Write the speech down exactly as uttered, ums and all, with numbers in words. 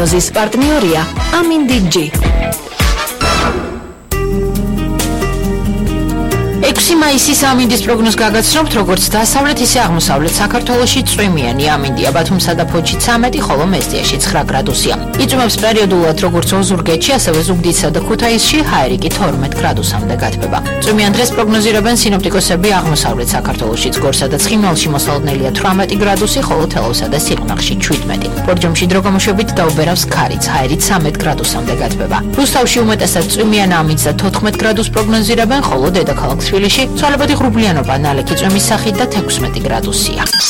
პროგნოზის პარტნიორია ამინდიჯი. ექვსი მაისის ამინდის პროგნოზს გაგაცნობთ, როგორც დასავლეთ, ისე აღმოსავლეთ საქართველოში წვიმიანი ამინდია, ბათუმსა და ფოთში ცამეტი, ხოლო მესტიაში ცხრა გრადუსია. იწვიმებს პერიოდულად როგორც ოზურგეთში, ასევე ზუგდიდსა და ქუთაისში, ჰაერიკი თორმეტ გრადუსამდე გათბება. წვიმიან დღეს პროგნოზირებენ სინოპტიკოსები აღმოსავლეთ საქართველოშიც, გორსა და ცხინვალში მოსალოდნელია თვრამეტი გრადუსი, ხოლო თელავსა და სიღნაღში შვიდმეტი. ბორჯომში დრო გამოშვებით დაუბერავს ქარიც, ჰაერი ცამეტ გრადუსამდე გათბება. რუსთავში უმეტესად წვიმიან ამინდს და თოთხმეტ გრადუსს პროგნოზირებენ, ხოლო დედაქალაქ თბილისში ცვალებადი ღრუბლიანობა, ნალექი წვიმის სახით და თექვსმეტი გრადუსია.